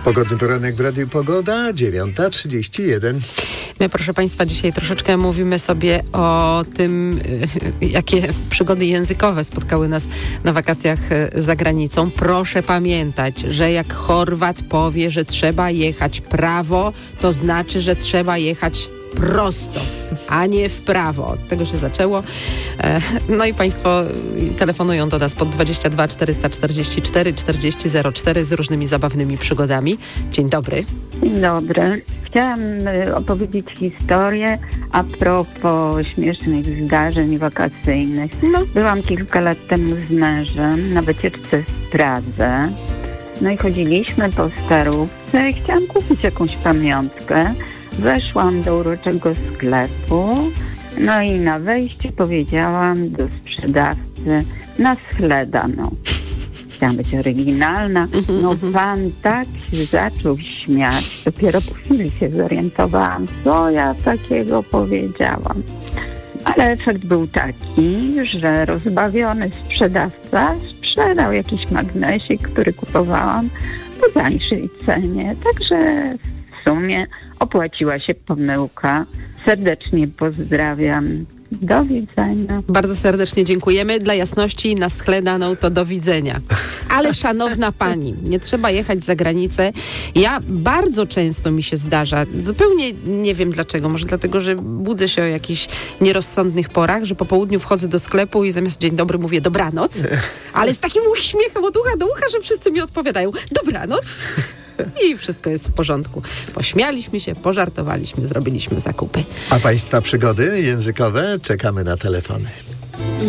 Pogodny poranek w Radiu Pogoda, 9:31. My, proszę Państwa, dzisiaj troszeczkę mówimy sobie o tym, jakie przygody językowe spotkały nas na wakacjach za granicą. Proszę pamiętać, że jak Chorwat powie, że trzeba jechać prawo, to znaczy, że trzeba jechać prosto, a nie w prawo. Od tego się zaczęło. No i Państwo telefonują do nas pod 22 444 4004 z różnymi zabawnymi przygodami. Dzień dobry. Dzień dobry. Chciałam opowiedzieć historię a propos śmiesznych zdarzeń wakacyjnych. Byłam kilka lat temu z mężem na wycieczce w Pradze. No i chodziliśmy po Starówce i chciałam kupić jakąś pamiątkę. Weszłam do uroczego sklepu, no i na wejściu powiedziałam do sprzedawcy: na schledano. Chciałam być oryginalna. No pan tak się zaczął śmiać. Dopiero po chwili się zorientowałam, co ja takiego powiedziałam. Ale efekt był taki, że rozbawiony sprzedawca sprzedał jakiś magnesik, który kupowałam po tańszej cenie. Także w sumie opłaciła się pomyłka. Serdecznie pozdrawiam. Do widzenia. Bardzo serdecznie dziękujemy. Dla jasności, na schledaną to do widzenia. Ale szanowna pani, nie trzeba jechać za granicę. Ja bardzo często mi się zdarza, zupełnie nie wiem dlaczego, może dlatego, że budzę się o jakichś nierozsądnych porach, że po południu wchodzę do sklepu i zamiast dzień dobry mówię dobranoc, ale z takim uśmiechem od ucha do ucha, że wszyscy mi odpowiadają dobranoc. I wszystko jest w porządku. Pośmialiśmy się, pożartowaliśmy, zrobiliśmy zakupy. A Państwa przygody językowe? Czekamy na telefony.